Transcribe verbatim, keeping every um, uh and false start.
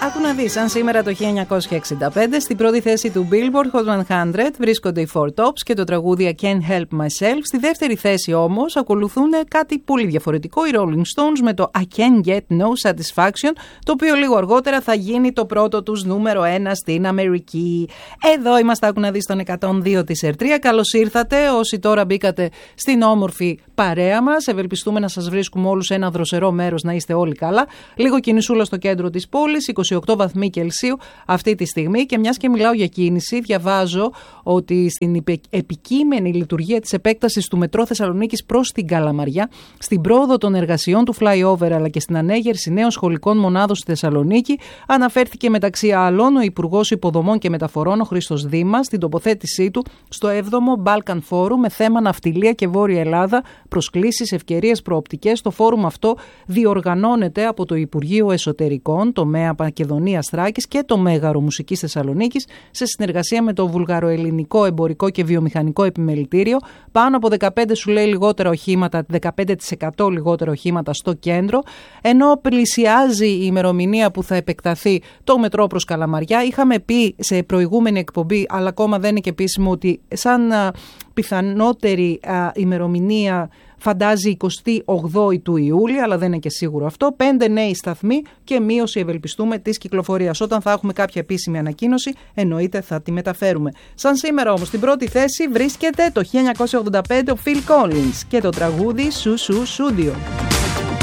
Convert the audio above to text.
Άκου να δεις, αν σήμερα το χίλια εννιακόσια εξήντα πέντε στην πρώτη θέση του Billboard Hot εκατό βρίσκονται οι Four Tops και το τραγούδι I Can't Help Myself. Στη δεύτερη θέση όμως ακολουθούν κάτι πολύ διαφορετικό, οι Rolling Stones με το I Can't Get No Satisfaction, το οποίο λίγο αργότερα θα γίνει το πρώτο τους νούμερο ένα στην Αμερική. Εδώ είμαστε, άκου να δεις, τον εκατόν δύο της Ερτρία. Καλώς ήρθατε όσοι τώρα μπήκατε στην όμορφη παρέα μας. Ευελπιστούμε να σας βρίσκουμε όλους σε ένα δροσερό μέρος, να είστε όλοι καλά. Λίγο κινησούλα στο κέντρο της πόλης, είκοσι οκτώ βαθμοί Κελσίου αυτή τη στιγμή. Και μιας και μιλάω για κίνηση, διαβάζω ότι στην επικείμενη λειτουργία της επέκτασης του μετρό Θεσσαλονίκης προς την Καλαμαριά, στην πρόοδο των εργασιών του flyover αλλά και στην ανέγερση νέων σχολικών μονάδων στη Θεσσαλονίκη, αναφέρθηκε μεταξύ άλλων ο Υπουργός Υποδομών και Μεταφορών, ο Χρήστος Δήμας, στην τοποθέτησή του στο έβδομο Balkan Forum με θέμα ναυτιλία και Βόρεια Ελλάδα, προσκλήσεις, ευκαιρίες, προοπτικές. Το φόρουμ αυτό διοργανώνεται από το Υπουργείο Εσωτερικών, το ΜΕΑ Μακεδονίας Θράκης και το Μέγαρο Μουσικής Θεσσαλονίκης σε συνεργασία με το Βουλγαροελληνικό Εμπορικό και Βιομηχανικό Επιμελητήριο. Πάνω από δεκαπέντε σου λέει λιγότερα οχήματα, δεκαπέντε τοις εκατό λιγότερα οχήματα στο κέντρο. Ενώ πλησιάζει η ημερομηνία που θα επεκταθεί το μετρό προς Καλαμαριά, είχαμε πει σε προηγούμενη εκπομπή, αλλά ακόμα δεν είναι και επίσημο, ότι σαν α, πιθανότερη α, ημερομηνία φαντάζει εικοστή όγδοη του Ιούλη, αλλά δεν είναι και σίγουρο αυτό. Πέντε νέοι σταθμοί και μείωση, ευελπιστούμε, της κυκλοφορίας. Όταν θα έχουμε κάποια επίσημη ανακοίνωση, εννοείται θα τη μεταφέρουμε. Σαν σήμερα όμως, στην πρώτη θέση βρίσκεται το χίλια εννιακόσια ογδόντα πέντε ο Phil Collins και το τραγούδι Σου Σου Studio.